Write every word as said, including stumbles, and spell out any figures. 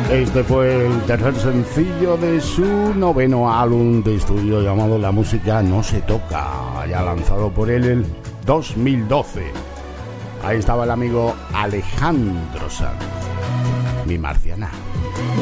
Este fue el tercer sencillo de su noveno álbum de estudio llamado La música no se toca, ya lanzado por él en dos mil doce. Ahí estaba el amigo Alejandro Sanz, mi marciana.